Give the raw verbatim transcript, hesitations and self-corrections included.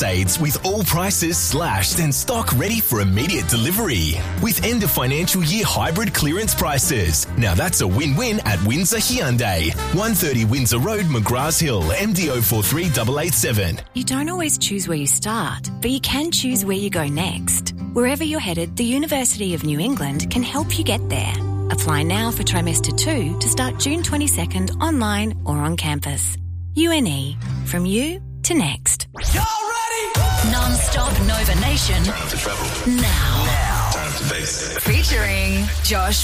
Aids with all prices slashed and stock ready for immediate delivery. With end of financial year hybrid clearance prices. Now that's a win-win at Windsor Hyundai. one thirty Windsor Road, McGrath Hill, M D O four three eight eight seven. You don't always choose where you start, but you can choose where you go next. Wherever you're headed, the University of New England can help you get there. Apply now for trimester two to start June twenty-second online or on campus. U N E, from you to next. Y'all ready? Non-stop Nova Nation. Time to travel. Now. Now. Time to base. Featuring Josh